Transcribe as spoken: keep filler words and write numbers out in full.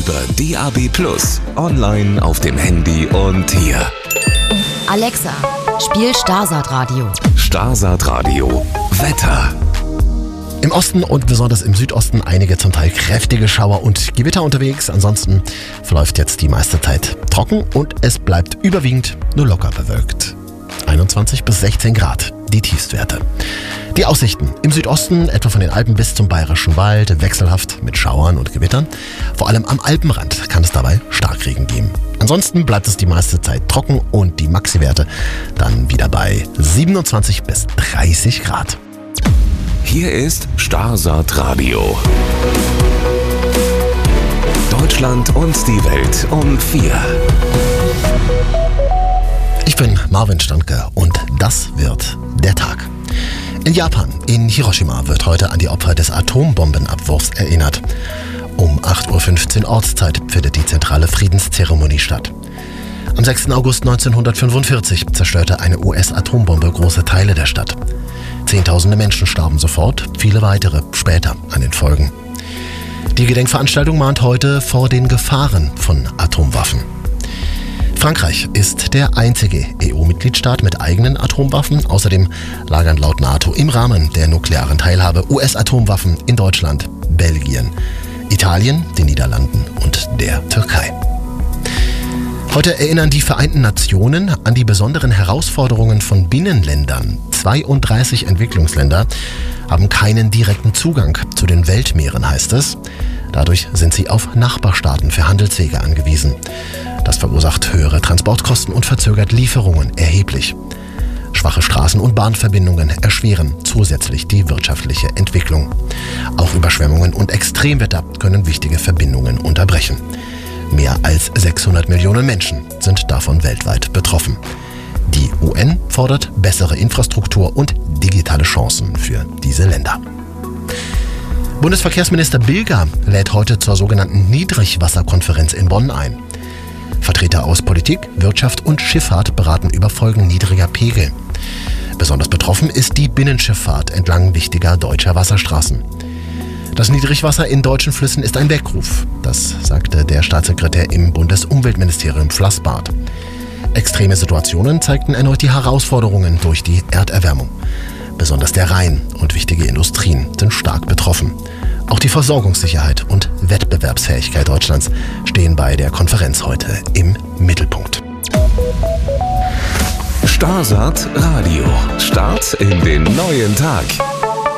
über D A B plus, online auf dem Handy und hier. Alexa, spiel Starsat Radio. Starsat Radio. Wetter. Im Osten und besonders im Südosten einige zum Teil kräftige Schauer und Gewitter unterwegs. Ansonsten verläuft jetzt die meiste Zeit trocken und es bleibt überwiegend nur locker bewölkt. einundzwanzig bis sechzehn Grad, die Tiefstwerte. Die Aussichten im Südosten, etwa von den Alpen bis zum Bayerischen Wald, wechselhaft mit Schauern und Gewittern. Vor allem am Alpenrand kann es dabei Starkregen geben. Ansonsten bleibt es die meiste Zeit trocken und die Maxi-Werte dann wieder bei siebenundzwanzig bis dreißig Grad. Hier ist Starsat Radio. Deutschland und die Welt um vier. Ich bin Marvin Standke und das wird der Tag. In Japan, in Hiroshima, wird heute an die Opfer des Atombombenabwurfs erinnert. Um acht Uhr fünfzehn Ortszeit findet die zentrale Friedenszeremonie statt. Am sechsten August neunzehnhundertfünfundvierzig zerstörte eine U S-Atombombe große Teile der Stadt. Zehntausende Menschen starben sofort, viele weitere später an den Folgen. Die Gedenkveranstaltung mahnt heute vor den Gefahren von Atomwaffen. Frankreich ist der einzige E U-Mitgliedstaat mit eigenen Atomwaffen. Außerdem lagern laut NATO im Rahmen der nuklearen Teilhabe U S-Atomwaffen in Deutschland, Belgien, Italien, den Niederlanden und der Türkei. Heute erinnern die Vereinten Nationen an die besonderen Herausforderungen von Binnenländern. zweiunddreißig Entwicklungsländer haben keinen direkten Zugang zu den Weltmeeren, heißt es. Dadurch sind sie auf Nachbarstaaten für Handelswege angewiesen. Das verursacht höhere Transportkosten und verzögert Lieferungen erheblich. Schwache Straßen- und Bahnverbindungen erschweren zusätzlich die wirtschaftliche Entwicklung. Auch Überschwemmungen und Extremwetter können wichtige Verbindungen unterbrechen. Mehr als sechshundert Millionen Menschen sind davon weltweit betroffen. Die U N fordert bessere Infrastruktur und digitale Chancen für diese Länder. Bundesverkehrsminister Bilger lädt heute zur sogenannten Niedrigwasserkonferenz in Bonn ein. Vertreter aus Politik, Wirtschaft und Schifffahrt beraten über Folgen niedriger Pegel. Besonders betroffen ist die Binnenschifffahrt entlang wichtiger deutscher Wasserstraßen. Das Niedrigwasser in deutschen Flüssen ist ein Weckruf, das sagte der Staatssekretär im Bundesumweltministerium Flassbart. Extreme Situationen zeigten erneut die Herausforderungen durch die Erderwärmung. Besonders der Rhein und wichtige Industrien sind stark betroffen. Auch die Versorgungssicherheit und Wettbewerbsfähigkeit Deutschlands stehen bei der Konferenz heute im Mittelpunkt. Starsat Radio. Start in den neuen Tag.